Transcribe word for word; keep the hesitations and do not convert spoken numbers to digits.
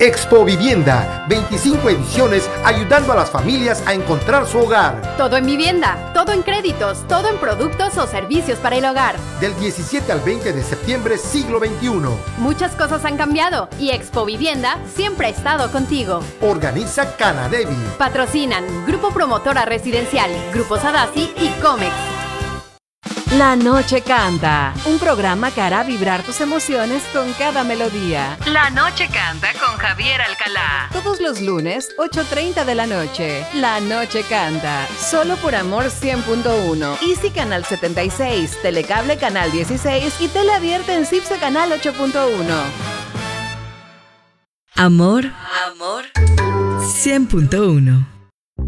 Expo Vivienda, veinticinco ediciones ayudando a las familias a encontrar su hogar. Todo en vivienda, todo en créditos, todo en productos o servicios para el hogar. Del diecisiete al veinte de septiembre, siglo veintiuno. Muchas cosas han cambiado y Expo Vivienda siempre ha estado contigo. Organiza Canadevi. Patrocinan Grupo Promotora Residencial, Grupo Sadasi y Comex. La Noche Canta, un programa que hará vibrar tus emociones con cada melodía. La Noche Canta con Javier Alcalá. Todos los lunes, ocho treinta de la noche. La Noche Canta, solo por Amor cien punto uno. Easy Canal setenta y seis, Telecable Canal dieciséis y Tele Abierta en Cipse Canal ocho punto uno. Amor, Amor cien punto uno.